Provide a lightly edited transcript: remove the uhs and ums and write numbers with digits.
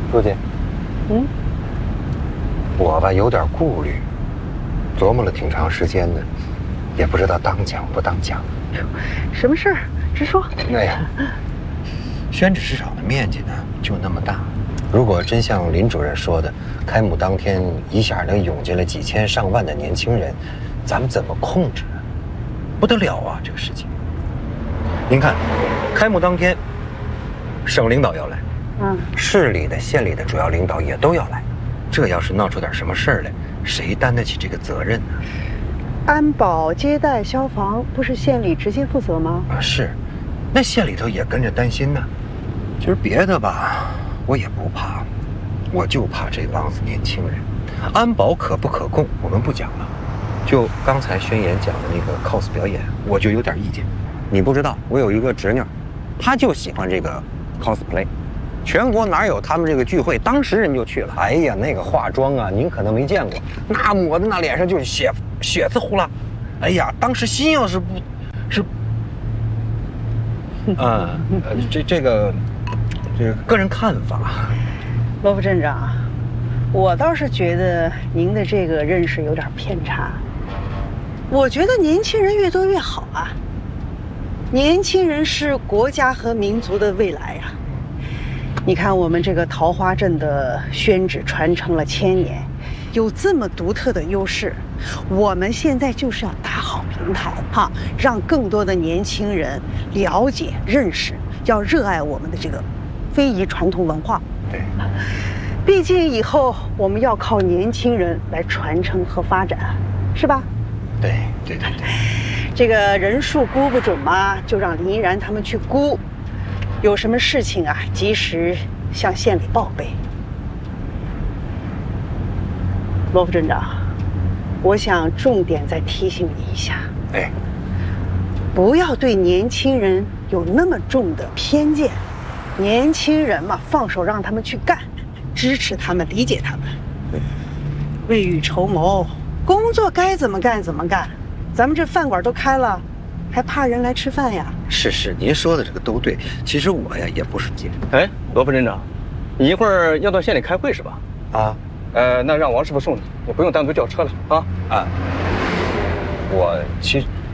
书记，我吧有点顾虑，琢磨了挺长时间的，也不知道当讲不当讲。 什么事儿？直说。 哎呀，宣纸市场的面积呢就那么大，如果真像林主任说的，开幕当天一下能涌进来几千上万的年轻人，咱们怎么控制啊？不得了啊，这个事情。您看，开幕当天，省领导要来，市里的、县里的主要领导也都要来，这要是闹出点什么事儿来，谁担得起这个责任呢？ 安保、接待、消防不是县里直接负责吗？ 是，那县里头也跟着担心呢。其实别的吧，我也不怕，我就怕这帮子年轻人。安保可不可控，我们不讲了。就刚才宣言讲的那个 cos 表演，我就有点意见。你不知道，我有一个侄女，她就喜欢这个 cosplay。全国哪有他们这个聚会，当时人就去了。哎呀，那个化妆啊，您可能没见过，那抹的那脸上就是血字呼啦。哎呀，当时心要是不，是，这个个人看法。 罗副镇长，我倒是觉得您的这个认识有点偏差。我觉得年轻人越多越好啊。年轻人是国家和民族的未来啊。你看我们这个桃花镇的宣纸传承了1000年，有这么独特的优势，我们现在就是要打好平台哈，让更多的年轻人了解认识，要热爱我们的这个非遗传统文化。 对， 毕竟以后我们要靠年轻人来传承和发展，是吧？ 对。 这个人数估不准嘛，就让林依然他们去估。有什么事情啊，及时向县里报备。罗副镇长，我想重点再提醒你一下，不要对年轻人有那么重的偏见。年轻人嘛，放手让他们去干，支持他们，理解他们，未雨绸缪，工作该怎么干怎么干。咱们这饭馆都开了，还怕人来吃饭呀？ 是，您说的这个都对。其实我呀也不是贱。 哎，罗副镇长，你一会儿要到县里开会是吧？ 啊， 那让王师傅送你，你不用单独叫车了啊。 我其实